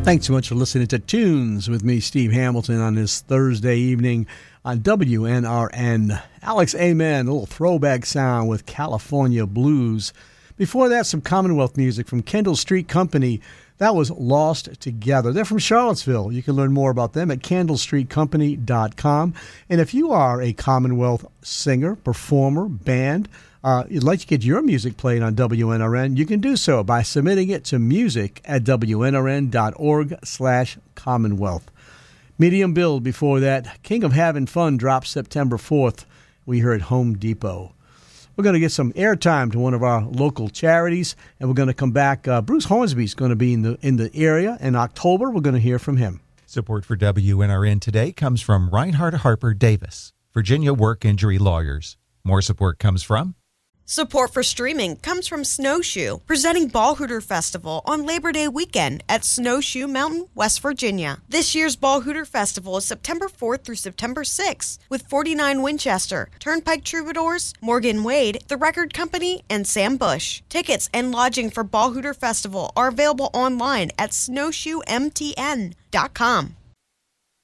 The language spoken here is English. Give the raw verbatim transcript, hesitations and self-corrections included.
Thanks so much for listening to Tunes with me, Steve Hamilton, on this Thursday evening on W N R N. Alex Amen, a little throwback sound with California Blues. Before that, some Commonwealth music from Kendall Street Company. That was Lost Together. They're from Charlottesville. You can learn more about them at candle street company dot com. And if you are a Commonwealth singer, performer, band, Uh, you'd like to get your music played on W N R N, you can do so by submitting it to music at W N R N dot org slash Commonwealth. Medium Build before that. King of Having Fun drops September fourth. We heard Home Depot. We're going to get some airtime to one of our local charities, and we're going to come back. Uh, Bruce Hornsby is going to be in the, in the area in October. We're going to hear from him. Support for W N R N today comes from Reinhardt Harper Davis, Virginia Work Injury Lawyers. More support comes from Support for streaming comes from Snowshoe, presenting Ball Hooter Festival on Labor Day weekend at Snowshoe Mountain, West Virginia. This year's Ball Hooter Festival is September fourth through September sixth with forty-nine Winchester, Turnpike Troubadours, Morgan Wade, The Record Company, and Sam Bush. Tickets and lodging for Ball Hooter Festival are available online at snowshoe m t n dot com.